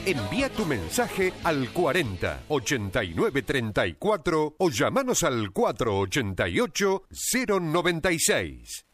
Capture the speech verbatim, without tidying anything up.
Envía tu mensaje al cuarenta, ochenta y nueve, treinta y cuatro o llamanos al cuatro ochenta y ocho, cero noventa y seis.